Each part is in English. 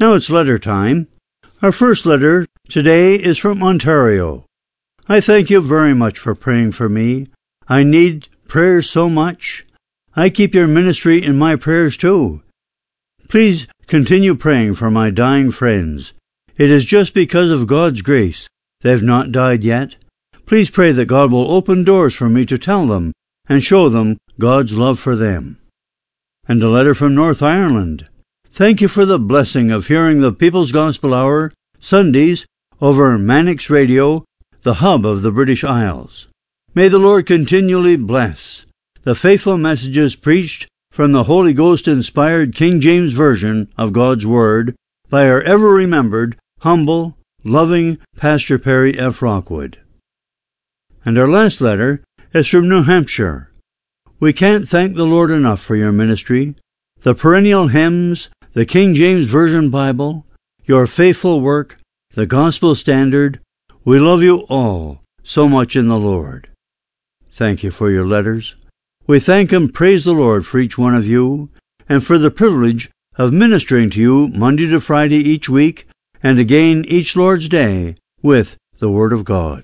Now it's letter time. Our first letter today is from Ontario. I thank you very much for praying for me. I need prayers so much. I keep your ministry in my prayers too. Please continue praying for my dying friends. It is just because of God's grace they've not died yet. Please pray that God will open doors for me to tell them and show them God's love for them. And a letter from North Ireland. Thank you for the blessing of hearing the People's Gospel Hour Sundays over Mannix Radio, the hub of the British Isles. May the Lord continually bless the faithful messages preached from the Holy Ghost-inspired King James Version of God's Word by our ever-remembered, humble, loving Pastor Perry F. Rockwood. And our last letter is from New Hampshire. We can't thank the Lord enough for your ministry, the perennial hymns, the King James Version Bible, your faithful work, the Gospel Standard. We love you all so much in the Lord. Thank you for your letters. We thank and praise the Lord for each one of you, and for the privilege of ministering to you Monday to Friday each week, and again each Lord's Day, with the Word of God.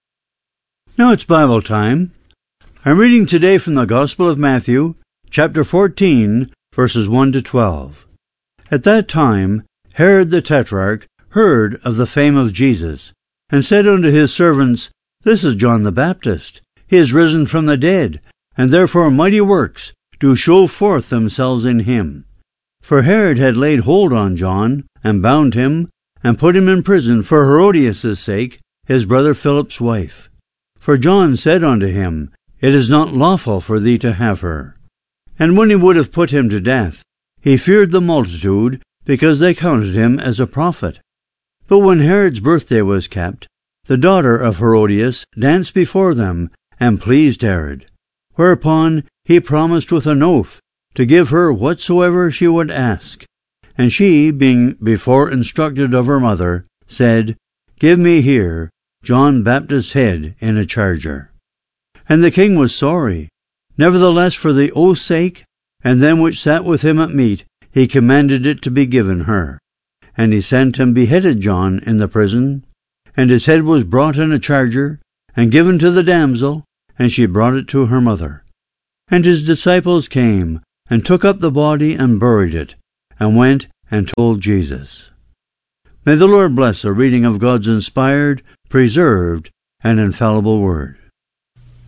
Now it's Bible time. I'm reading today from the Gospel of Matthew, chapter 14, verses 1 to 12. At that time, Herod the Tetrarch heard of the fame of Jesus, and said unto his servants, This is John the Baptist. He is risen from the dead, and therefore mighty works do show forth themselves in him. For Herod had laid hold on John, and bound him, and put him in prison for Herodias' sake, his brother Philip's wife. For John said unto him, It is not lawful for thee to have her. And when he would have put him to death, he feared the multitude, because they counted him as a prophet. But when Herod's birthday was kept, the daughter of Herodias danced before them, and pleased Herod. Whereupon he promised with an oath to give her whatsoever she would ask. And she, being before instructed of her mother, said, Give me here John Baptist's head in a charger. And the king was sorry. Nevertheless, for the oath's sake, and them which sat with him at meat, he commanded it to be given her. And he sent and beheaded John in the prison, and his head was brought in a charger, and given to the damsel, and she brought it to her mother. And his disciples came, and took up the body, and buried it, and went and told Jesus. May the Lord bless the reading of God's inspired, preserved, and infallible Word.